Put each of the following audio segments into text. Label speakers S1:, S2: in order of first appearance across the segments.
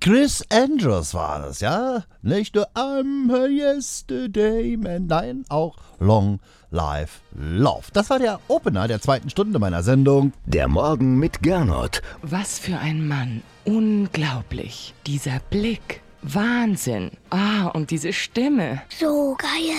S1: Chris Andrews war das, ja? Nicht nur I'm a Yesterday Man, nein, auch Long Life Love. Das war der Opener der zweiten Stunde meiner Sendung.
S2: Der Morgen mit Gernot.
S3: Was für ein Mann. Unglaublich. Dieser Blick. Wahnsinn. Und diese Stimme.
S4: So geil.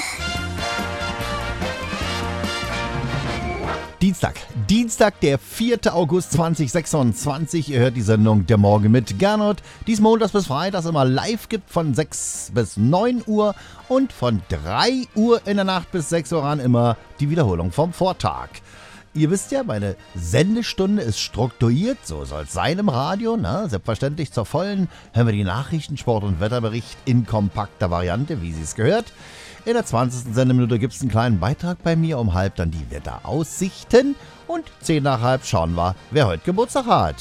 S1: Dienstag, der 4. August 2026. Ihr hört die Sendung Der Morgen mit Gernot, die es montags bis freitags immer live gibt von 6 bis 9 Uhr und von 3 Uhr in der Nacht bis 6 Uhr an immer die Wiederholung vom Vortag. Ihr wisst ja, meine Sendestunde ist strukturiert, so soll es sein im Radio, ne? Selbstverständlich zur vollen hören wir die Nachrichten, Sport- und Wetterbericht in kompakter Variante, wie sie es gehört. In der 20. Sendeminute gibt es einen kleinen Beitrag bei mir, um halb dann die Wetteraussichten und 10 nach halb schauen wir, wer heute Geburtstag hat.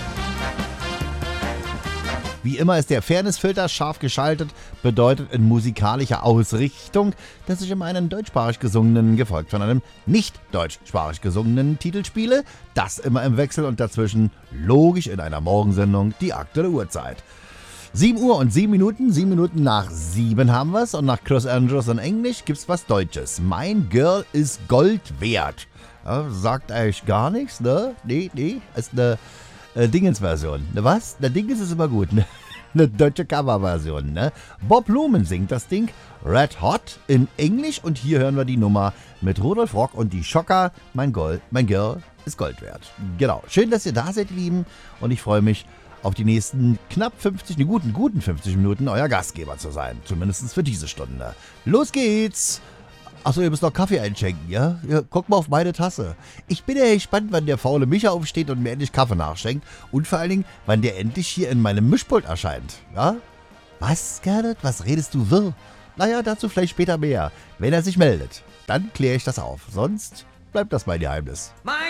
S1: Wie immer ist der Fairnessfilter scharf geschaltet, bedeutet in musikalischer Ausrichtung, dass ich immer einen deutschsprachig gesungenen, gefolgt von einem nicht deutschsprachig gesungenen Titel spiele. Das immer im Wechsel und dazwischen logisch in einer Morgensendung die aktuelle Uhrzeit. 7 Uhr und 7 Minuten, 7 Minuten nach 7 haben wir's und nach Chris Andrews in Englisch gibt's was Deutsches. Mein Girl ist Gold wert. Ja, sagt eigentlich gar nichts, ne? Nee, ist eine Dingens-Version. Ne, was? Der Dingens ist immer gut, ne? Eine deutsche Cover-Version, ne? Bob Lumen singt das Ding Red Hot in Englisch und hier hören wir die Nummer mit Rudolf Rock und die Schocker. Mein Girl ist Gold wert. Genau. Schön, dass ihr da seid, ihr Lieben, und ich freue mich auf die nächsten knapp 50, guten 50 Minuten euer Gastgeber zu sein. Zumindest für diese Stunde. Los geht's! Achso, ihr müsst noch Kaffee einschenken, ja? Guckt mal auf meine Tasse. Ich bin ja gespannt, wann der faule Micha aufsteht und mir endlich Kaffee nachschenkt. Und vor allen Dingen, wann der endlich hier in meinem Mischpult erscheint. Ja? Was, Gernot? Was redest du wirr? Naja, dazu vielleicht später mehr. Wenn er sich meldet, dann kläre ich das auf. Sonst bleibt das mein Geheimnis.